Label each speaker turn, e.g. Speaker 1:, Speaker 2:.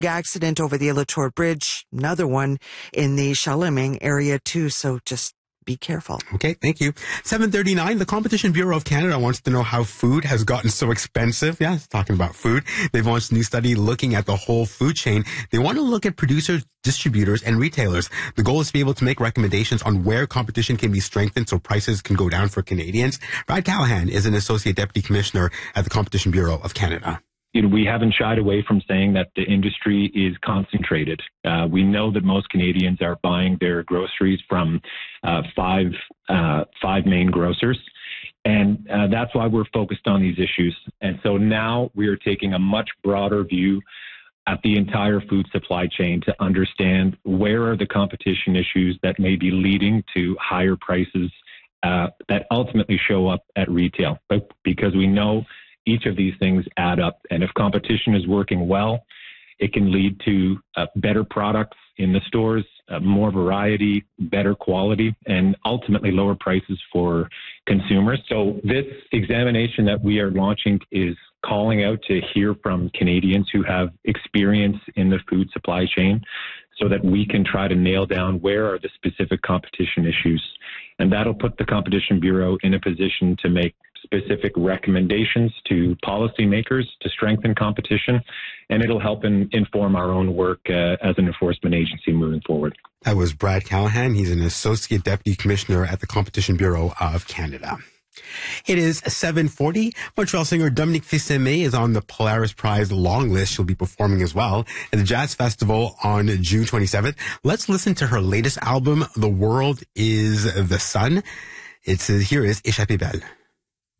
Speaker 1: accident over the Latour Bridge, another one in the Chalaming area too, so just be careful.
Speaker 2: Okay, thank you. 7:39, the Competition Bureau of Canada wants to know how food has gotten so expensive. Yeah, it's talking about food. They've launched a new study looking at the whole food chain. They want to look at producers, distributors, and retailers. The goal is to be able to make recommendations on where competition can be strengthened so prices can go down for Canadians. Brad Callahan is an Associate Deputy Commissioner at the Competition Bureau of Canada.
Speaker 3: We haven't shied away from saying that the industry is concentrated. We know that most Canadians are buying their groceries from five main grocers, and that's why we're focused on these issues. And so now we are taking a much broader view at the entire food supply chain to understand where are the competition issues that may be leading to higher prices that ultimately show up at retail, because we know each of these things add up. And if competition is working well, it can lead to better products in the stores, more variety, better quality, and ultimately lower prices for consumers. So this examination that we are launching is calling out to hear from Canadians who have experience in the food supply chain so that we can try to nail down where are the specific competition issues. And that'll put the Competition Bureau in a position to make specific recommendations to policymakers to strengthen competition, and it'll help inform our own work as an enforcement agency moving forward.
Speaker 2: That was Brad Callahan. He's an Associate Deputy Commissioner at the Competition Bureau of Canada. It is 7:40. Montreal singer Dominique Fils-Aimé is on the Polaris Prize long list. She'll be performing as well at the Jazz Festival on June 27th. Let's listen to her latest album, The World is the Sun. Here is Échappée Belle.